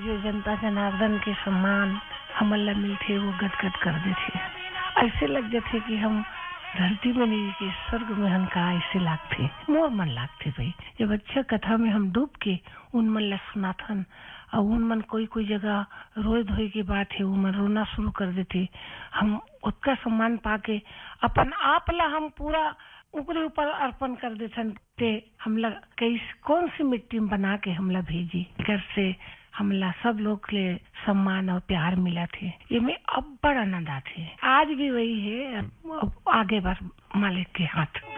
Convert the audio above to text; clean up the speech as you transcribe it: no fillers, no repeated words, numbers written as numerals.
वे जनता जनार्दन के सम्मान हमला मिलते वो गदगद कर देते। ऐसे लग जाते कि हम धरती में नहीं के स्वर्ग में हम का ऐसे लागते, मोर मन लागते भाई। जब अच्छा कथा में हम डूब के उन मन ला सुनाथन और उन मन कोई जगह रोए धोए की बात है, उन मन रोना शुरू कर देते। हम उसका सम्मान पाके अपन आप ला हम पूरा ऊपरे ऊपर अर्पण कर देथन ते हमला कौन सी मिट्टी में बना के हमला भेजी घर से हमला सब लोग ले सम्मान और प्यार मिला थे। ये में अब बड़ा आनंद आते। आज भी वही है, आगे बढ़ मालिक के हाथ।